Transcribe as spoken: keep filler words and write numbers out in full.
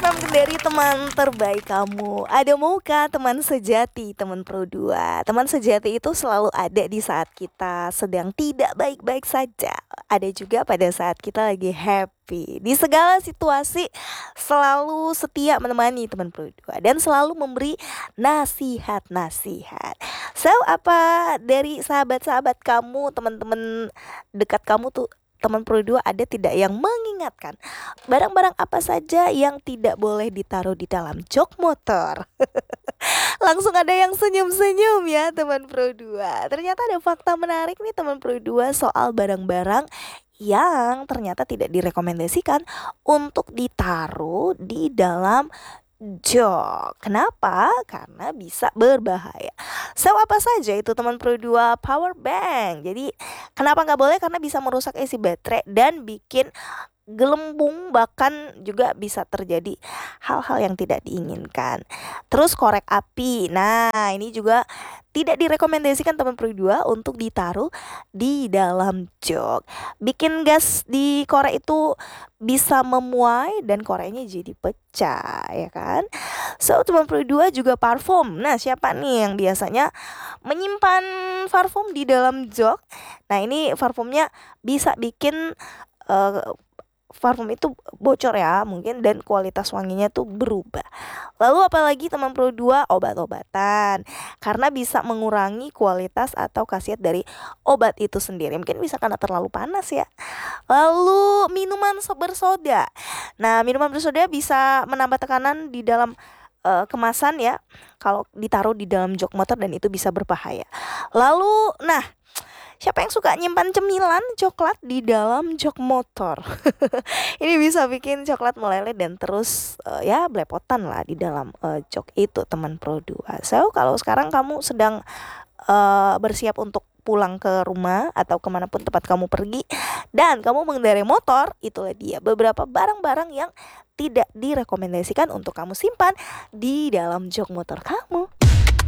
program dari teman terbaik kamu. Ada Mauka, teman sejati, teman Pro dua. Teman sejati itu selalu ada di saat kita sedang tidak baik-baik saja. Ada juga pada saat kita lagi happy. Di segala situasi selalu setia menemani teman Pro dua dan selalu memberi nasihat-nasihat. So, apa dari sahabat-sahabat kamu, teman-teman dekat kamu tuh, teman Pro dua ada tidak yang mengingatkan barang-barang apa saja yang tidak boleh ditaruh di dalam jok motor? Langsung ada yang senyum-senyum ya teman Pro dua. Ternyata ada fakta menarik nih teman Pro dua soal barang-barang yang ternyata tidak direkomendasikan untuk ditaruh di dalam jok. Kenapa? Karena bisa berbahaya. So, apa saja itu teman Pro dua? Power bank. Jadi kenapa nggak boleh? Karena bisa merusak isi baterai dan bikin gelembung, bahkan juga bisa terjadi hal-hal yang tidak diinginkan. Terus korek api. Nah, ini juga tidak direkomendasikan teman Pro dua untuk ditaruh di dalam jok. Bikin gas di korek itu bisa memuai dan koreknya jadi pecah, ya kan? So, teman Pro dua juga parfum. Nah, siapa nih yang biasanya menyimpan parfum di dalam jok? Nah, ini parfumnya bisa bikin uh, parfum itu bocor ya mungkin, dan kualitas wanginya tuh berubah. Lalu apalagi teman Pro dua? Obat-obatan, karena bisa mengurangi kualitas atau khasiat dari obat itu sendiri. Mungkin bisa karena terlalu panas ya. Lalu minuman bersoda. Nah, minuman bersoda bisa menambah tekanan di dalam uh, kemasan ya, kalau ditaruh di dalam jok motor, dan itu bisa berbahaya. Lalu nah, siapa yang suka nyimpan cemilan coklat di dalam jok motor? Ini bisa bikin coklat meleleh dan terus uh, ya belepotan lah di dalam uh, jok itu teman Pro dua. So, kalau sekarang kamu sedang uh, bersiap untuk pulang ke rumah atau kemanapun tempat kamu pergi dan kamu mengendarai motor, itulah dia beberapa barang-barang yang tidak direkomendasikan untuk kamu simpan di dalam jok motor kamu.